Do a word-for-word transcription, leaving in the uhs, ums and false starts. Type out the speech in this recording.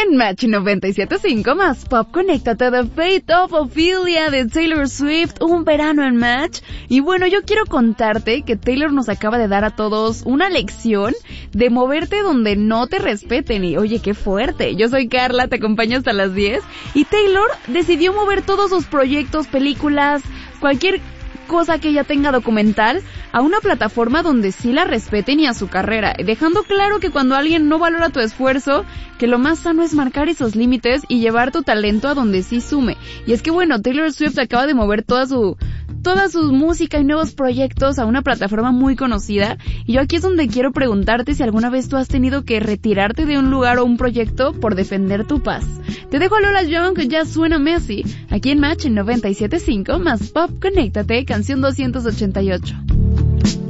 En Match noventa y siete punto cinco más pop, conéctate de Fate of Ophelia de Taylor Swift, un verano en Match. Y bueno, yo quiero contarte que Taylor nos acaba de dar a todos una lección de moverte donde no te respeten. Y oye, qué fuerte. Yo soy Carla, te acompaño hasta las diez. Y Taylor decidió mover todos sus proyectos, películas, cualquier cosa que ella tenga documental a una plataforma donde sí la respeten y a su carrera, dejando claro que cuando alguien no valora tu esfuerzo, que lo más sano es marcar esos límites y llevar tu talento a donde sí sume. Y es que bueno, Taylor Swift acaba de mover toda su toda su música y nuevos proyectos a una plataforma muy conocida, y yo aquí es donde quiero preguntarte si alguna vez tú has tenido que retirarte de un lugar o un proyecto por defender tu paz. Te dejo a Lola Young, que ya suena Messi, aquí en Match en noventa y siete punto cinco más pop, conéctate, canción doscientos ochenta y ocho.